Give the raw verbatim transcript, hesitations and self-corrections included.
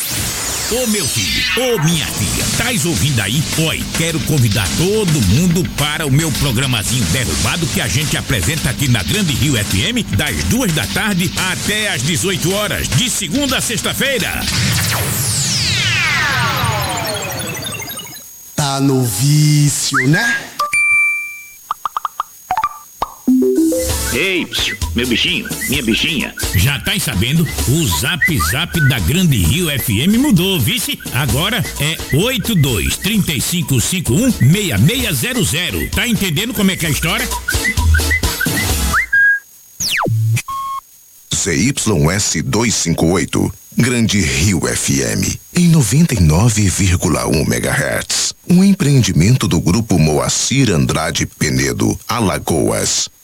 Ô meu filho, ô minha filha, tais ouvindo aí? Oi, quero convidar todo mundo para o meu programazinho Derrubado que a gente apresenta aqui na Grande Rio F M das duas da tarde até às dezoito horas, de segunda a sexta-feira. Tá no vício, né? Ei, psiu, meu bichinho, minha bichinha. Já tá sabendo? O Zap Zap da Grande Rio F M mudou, vice? Agora é oito dois, três cinco cinco um, seis seis zero zero. Tá entendendo como é que é a história? C Y S duzentos e cinquenta e oito, Grande Rio F M, em noventa e nove vírgula um megahertz. Um empreendimento do Grupo Moacir Andrade Penedo, Alagoas.